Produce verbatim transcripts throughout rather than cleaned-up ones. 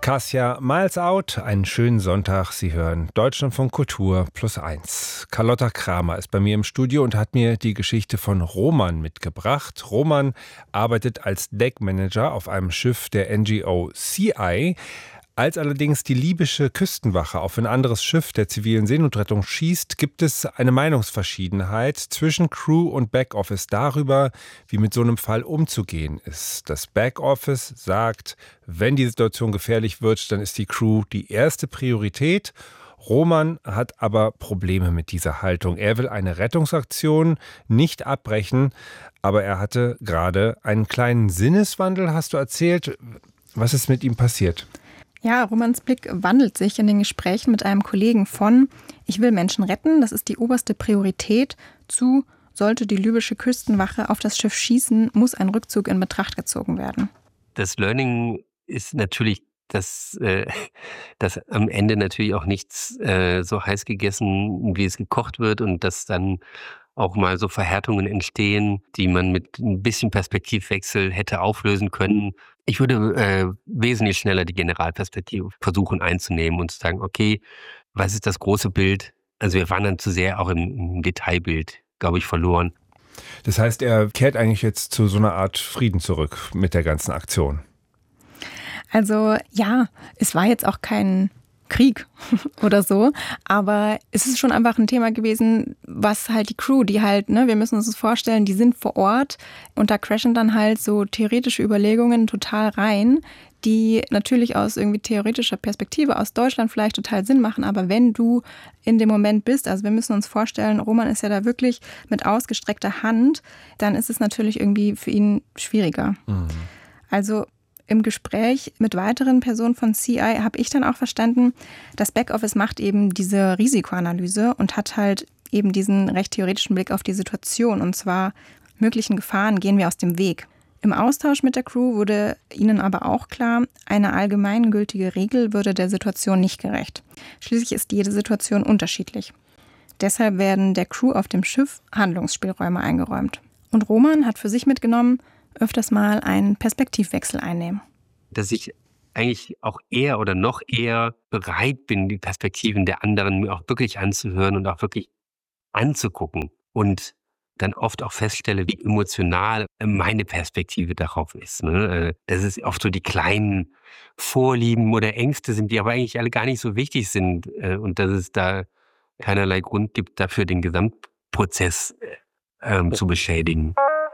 Kasia Miles Out, einen schönen Sonntag. Sie hören Deutschlandfunk Kultur plus eins. Carlotta Kramer ist bei mir im Studio und hat mir die Geschichte von Roman mitgebracht. Roman arbeitet als Deckmanager auf einem Schiff der N G O C I. Als allerdings die libysche Küstenwache auf ein anderes Schiff der zivilen Seenotrettung schießt, gibt es eine Meinungsverschiedenheit zwischen Crew und Backoffice darüber, wie mit so einem Fall umzugehen ist. Das Backoffice sagt, wenn die Situation gefährlich wird, dann ist die Crew die erste Priorität. Roman hat aber Probleme mit dieser Haltung. Er will eine Rettungsaktion nicht abbrechen, aber er hatte gerade einen kleinen Sinneswandel, hast du erzählt. Was ist mit ihm passiert? Ja, Romans Blick wandelt sich in den Gesprächen mit einem Kollegen von „Ich will Menschen retten, das ist die oberste Priorität" zu „Sollte die libysche Küstenwache auf das Schiff schießen, muss ein Rückzug in Betracht gezogen werden." Das Learning ist natürlich, dass, äh, dass am Ende natürlich auch nichts äh, so heiß gegessen, wie es gekocht wird und dass dann auch mal so Verhärtungen entstehen, die man mit ein bisschen Perspektivwechsel hätte auflösen können. Ich würde äh, wesentlich schneller die Generalperspektive versuchen einzunehmen und zu sagen, okay, was ist das große Bild? Also wir waren dann zu sehr auch im, im Detailbild, glaube ich, verloren. Das heißt, er kehrt eigentlich jetzt zu so einer Art Frieden zurück mit der ganzen Aktion. Also ja, es war jetzt auch kein Krieg oder so, aber es ist schon einfach ein Thema gewesen, was halt die Crew, die halt, ne, wir müssen uns das vorstellen, die sind vor Ort und da crashen dann halt so theoretische Überlegungen total rein, die natürlich aus irgendwie theoretischer Perspektive aus Deutschland vielleicht total Sinn machen, aber wenn du in dem Moment bist, also wir müssen uns vorstellen, Roman ist ja da wirklich mit ausgestreckter Hand, dann ist es natürlich irgendwie für ihn schwieriger. Mhm. Also im Gespräch mit weiteren Personen von C I habe ich dann auch verstanden, das Backoffice macht eben diese Risikoanalyse und hat halt eben diesen recht theoretischen Blick auf die Situation. Und zwar möglichen Gefahren gehen wir aus dem Weg. Im Austausch mit der Crew wurde ihnen aber auch klar, eine allgemeingültige Regel würde der Situation nicht gerecht. Schließlich ist jede Situation unterschiedlich. Deshalb werden der Crew auf dem Schiff Handlungsspielräume eingeräumt. Und Roman hat für sich mitgenommen, öfters mal einen Perspektivwechsel einnehmen. Dass ich eigentlich auch eher oder noch eher bereit bin, die Perspektiven der anderen mir auch wirklich anzuhören und auch wirklich anzugucken und dann oft auch feststelle, wie emotional meine Perspektive darauf ist. Ne? Dass es oft so die kleinen Vorlieben oder Ängste sind, die aber eigentlich alle gar nicht so wichtig sind und dass es da keinerlei Grund gibt, dafür den Gesamtprozess ähm, zu beschädigen.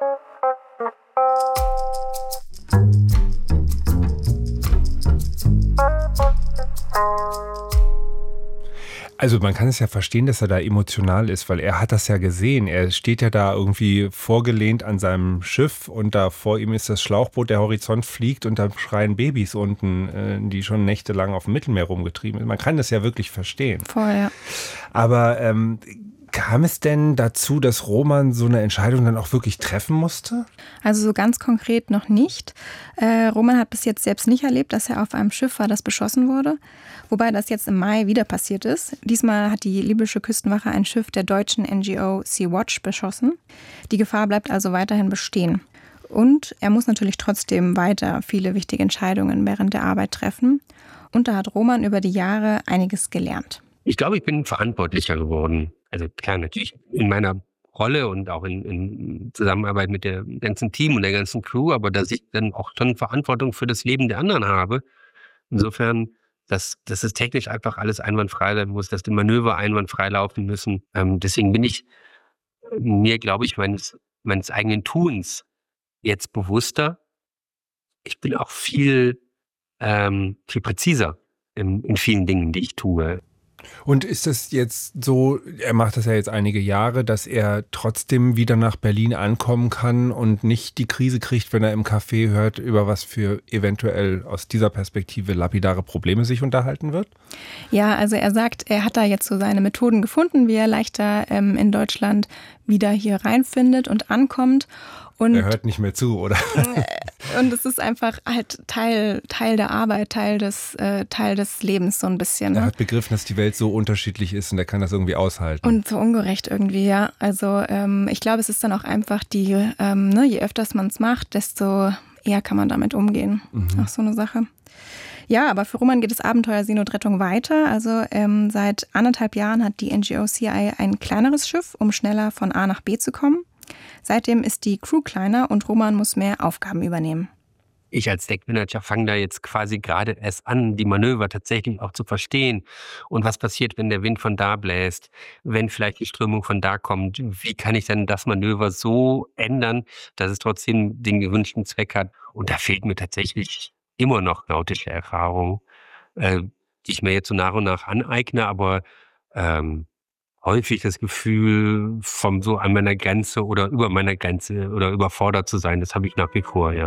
Also man kann es ja verstehen, dass er da emotional ist, weil er hat das ja gesehen. Er steht ja da irgendwie vorgelehnt an seinem Schiff und da vor ihm ist das Schlauchboot, der Horizont fliegt und da schreien Babys unten, die schon nächtelang auf dem Mittelmeer rumgetrieben sind. Man kann das ja wirklich verstehen. Voll, ja. Aber ähm, kam es denn dazu, dass Roman so eine Entscheidung dann auch wirklich treffen musste? Also so ganz konkret noch nicht. Äh, Roman hat bis jetzt selbst nicht erlebt, dass er auf einem Schiff war, das beschossen wurde. Wobei das jetzt im Mai wieder passiert ist. Diesmal hat die libysche Küstenwache ein Schiff der deutschen N G O Sea-Watch beschossen. Die Gefahr bleibt also weiterhin bestehen. Und er muss natürlich trotzdem weiter viele wichtige Entscheidungen während der Arbeit treffen. Und da hat Roman über die Jahre einiges gelernt. Ich glaube, ich bin verantwortlicher geworden. Also klar, natürlich in meiner Rolle und auch in, in Zusammenarbeit mit dem ganzen Team und der ganzen Crew, aber dass ich dann auch schon Verantwortung für das Leben der anderen habe. Insofern, dass, dass es technisch einfach alles einwandfrei sein muss, dass die Manöver einwandfrei laufen müssen. Ähm, deswegen bin ich mir, glaube ich, meines, meines eigenen Tuns jetzt bewusster. Ich bin auch viel, ähm, viel präziser in, in vielen Dingen, die ich tue. Und ist das jetzt so, er macht das ja jetzt einige Jahre, dass er trotzdem wieder nach Berlin ankommen kann und nicht die Krise kriegt, wenn er im Café hört, über was für eventuell aus dieser Perspektive lapidare Probleme sich unterhalten wird? Ja, also er sagt, er hat da jetzt so seine Methoden gefunden, wie er leichter ähm, in Deutschland wieder hier reinfindet und ankommt. Und er hört nicht mehr zu, oder? Und es ist einfach halt Teil, Teil der Arbeit, Teil des, äh, Teil des Lebens so ein bisschen. Ne? Er hat begriffen, dass die Welt so unterschiedlich ist und er kann das irgendwie aushalten. Und so ungerecht irgendwie, ja. Also ähm, ich glaube, es ist dann auch einfach die, ähm, ne, je öfters man es macht, desto eher kann man damit umgehen. Mhm. Auch so eine Sache. Ja, aber für Roman geht das Abenteuer Seenotrettung weiter. Also ähm, seit anderthalb Jahren hat die N G O C I ein kleineres Schiff, um schneller von A nach B zu kommen. Seitdem ist die Crew kleiner und Roman muss mehr Aufgaben übernehmen. Ich als Deckmanager fange da jetzt quasi gerade erst an, die Manöver tatsächlich auch zu verstehen. Und was passiert, wenn der Wind von da bläst, wenn vielleicht die Strömung von da kommt? Wie kann ich dann das Manöver so ändern, dass es trotzdem den gewünschten Zweck hat? Und da fehlt mir tatsächlich immer noch nautische Erfahrung, äh, die ich mir jetzt so nach und nach aneigne, aber ähm, häufig das Gefühl, vom so an meiner Grenze oder über meiner Grenze oder überfordert zu sein, das habe ich nach wie vor, ja.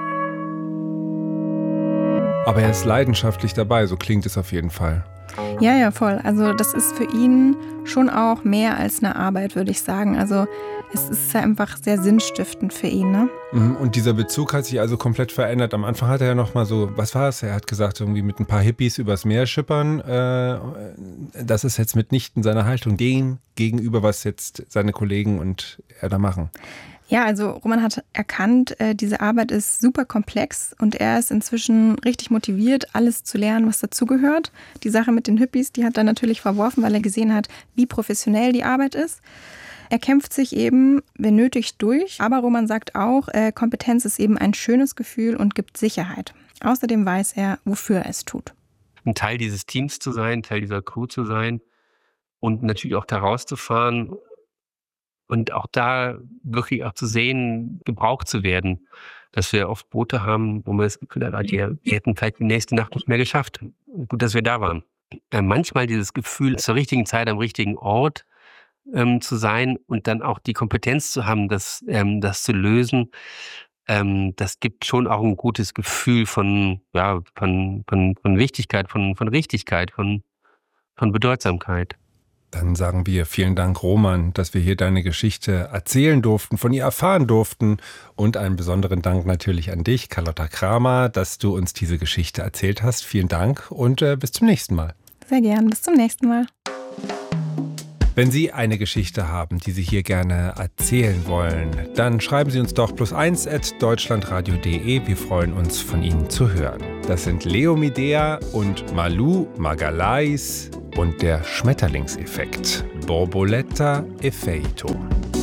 Aber er ist leidenschaftlich dabei, so klingt es auf jeden Fall. Ja, ja, voll. Also das ist für ihn schon auch mehr als eine Arbeit, würde ich sagen. Also es ist einfach sehr sinnstiftend für ihn, ne? Und dieser Bezug hat sich also komplett verändert. Am Anfang hat er ja noch mal so, was war es? Er hat gesagt, irgendwie mit ein paar Hippies übers Meer schippern. Das ist jetzt mitnichten seine Haltung dem gegenüber, was jetzt seine Kollegen und er da machen. Ja, also Roman hat erkannt, äh, diese Arbeit ist super komplex und er ist inzwischen richtig motiviert, alles zu lernen, was dazugehört. Die Sache mit den Hippies, die hat er natürlich verworfen, weil er gesehen hat, wie professionell die Arbeit ist. Er kämpft sich eben, wenn nötig, durch. Aber Roman sagt auch, äh, Kompetenz ist eben ein schönes Gefühl und gibt Sicherheit. Außerdem weiß er, wofür er es tut. Ein Teil dieses Teams zu sein, Teil dieser Crew zu sein und natürlich auch da rauszufahren. Und auch da wirklich auch zu sehen, gebraucht zu werden. Dass wir oft Boote haben, wo man das Gefühl hat, die, die hätten vielleicht die nächste Nacht nicht mehr geschafft. Gut, dass wir da waren. Äh, manchmal dieses Gefühl, zur richtigen Zeit am richtigen Ort ähm, zu sein und dann auch die Kompetenz zu haben, das, ähm, das zu lösen, ähm, das gibt schon auch ein gutes Gefühl von, ja, von, von, von Wichtigkeit, von, von Richtigkeit, von, von Bedeutsamkeit. Dann sagen wir vielen Dank, Roman, dass wir hier deine Geschichte erzählen durften, von ihr erfahren durften. Und einen besonderen Dank natürlich an dich, Carlotta Kramer, dass du uns diese Geschichte erzählt hast. Vielen Dank und äh, bis zum nächsten Mal. Sehr gern, bis zum nächsten Mal. Wenn Sie eine Geschichte haben, die Sie hier gerne erzählen wollen, dann schreiben Sie uns doch plus eins at deutschlandradio punkt de. Wir freuen uns, von Ihnen zu hören. Das sind Leo Midea und Malu Magalhães und der Schmetterlingseffekt. Borboleta Effeito.